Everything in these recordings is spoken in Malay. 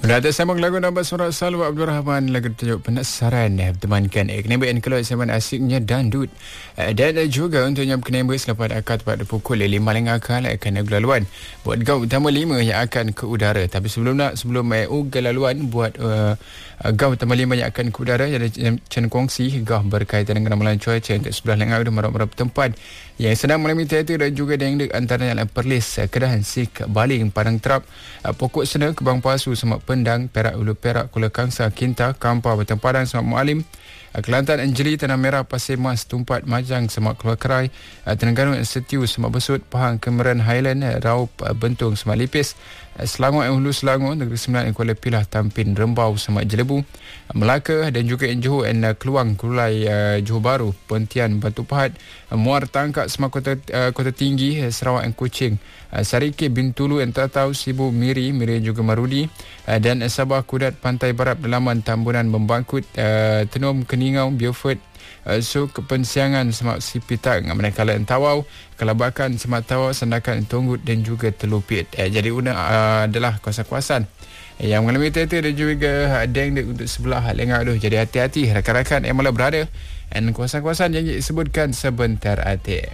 Berada sambung lagu nombor surat Salwa Abdul Rahman, lagu tajuk Penasaran, temankan Kenembek yang kalau zaman asiknya dandut. Dan juga untuk nyam Kenembek selepas akad pada pukul 5 lengah akal akan laluan buat gaun utama 5 yang akan ke udara. Tapi sebelum laluan buat gaun utama 5 yang akan ke udara, ada Chen kongsi gah berkaitan dengan ramalan cuaca untuk sebelah lengah udah marah-marah tempat yang sedang mengalami teater dan juga dengdek antaranya Perlis, Kedah, Sik, Baling, Padang Terap, Pokok Sena, Kebang Pasu, Semak Pendang, Perak, Ulu Perak, Kuala Kangsa, Kinta, Kampar, Batang Padang, Semak Mualim, Kelantan, Anjeli, Tanah Merah, Pasir Mas, Tumpat, Majang, Semak Keluar Kerai, Terengganu, Setiu, Semak Besut, Pahang, Kemeran, Highland, Raup, Bentung, Semak Lipis, Selangor, Hulu Selangor, Negeri Sembilan, Kuala Pilah, Tampin, Rembau, Semak Jelebu, Melaka dan juga Johor dan Keluang, Kulai, Johor Baru, Pontian, Batu Pahat, Muar Tangkak, Semak Kota Tinggi, Sarawak dan Kuching, Sarike, Bintulu, Tatau, Sibu, Miri juga Marudi, dan Sabah, Kudat, Pantai Barat, Dalaman, Tambunan, Membangkut, Tenom, Keningau, Beaufort, Kepensiangan, Semak Sipitang, Manakala Tawau, Kelabakan, Semak Tawau, Sandakan, Tonggut dan juga Telupit. Jadi adalah kawasan-kawasan yang mengalami teater dan juga dengdek untuk sebelah lengah tu. Jadi hati-hati rakan-rakan yang malah berada dan kawasan-kawasan yang disebutkan sebentar hati.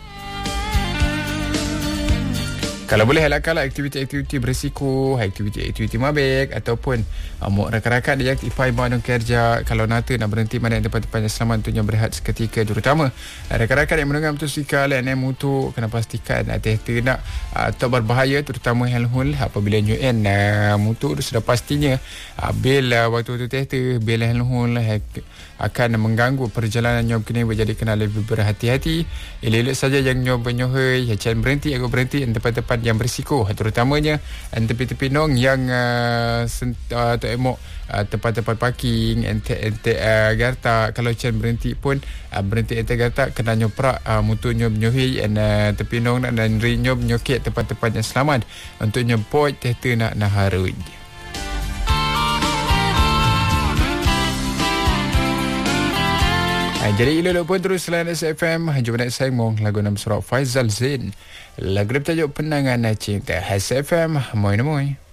Kalau boleh elakkanlah aktiviti-aktiviti berisiko, aktiviti-aktiviti mabek ataupun rakan-rakan yang aktifai bandung kerja. Kalau nak berhenti mana yang tempat-tempat yang selamat untuk yang berehat seketika, terutama rakan-rakan yang menunggang motosikal dan motor, kena pastikan hati-hati nak tak berbahaya, terutama helhul apabila nyuen motor tu sudah pastinya bil waktu teater, bil helhul akan mengganggu perjalanan nyob kini berjadi kena lebih berhati-hati. Elok-elok saja yang nyob berhenti agak berhenti di tempat-tempat yang berisiko, terutamanya tepi-tepi nong yang tempat-tempat parking ente garta. Kalau cen berhenti pun berhenti ente garta kena nyoprak motor nyob nyohi tepi nong dan nyob nyokek tempat-tempat yang selamat untuk nyopot teater nak naharuj. Jadi elok pun terus selain SFM. Jumpa nak saya mong lagu nama surat Faizal Zain, lagu bertajuk Penangan Cinta. SFM, moi.